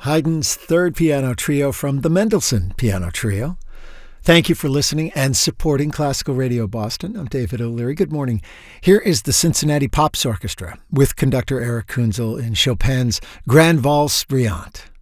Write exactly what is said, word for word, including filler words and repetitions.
Haydn's third piano trio from the Mendelssohn Piano Trio. Thank you for listening and supporting Classical Radio Boston. I'm David O'Leary. Good morning. Here is the Cincinnati Pops Orchestra with conductor Eric Kunzel in Chopin's Grande Valse Brillante.